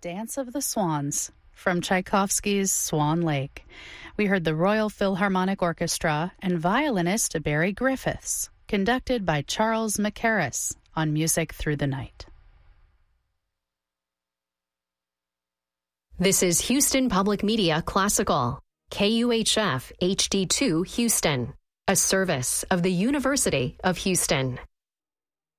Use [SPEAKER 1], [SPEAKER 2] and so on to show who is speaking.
[SPEAKER 1] Dance of the Swans from Tchaikovsky's Swan Lake. We heard the Royal Philharmonic Orchestra and violinist Barry Griffiths, conducted by Charles Mackerras on Music Through the Night.
[SPEAKER 2] This is Houston Public Media Classical, KUHF HD2 Houston, a service of the University of Houston.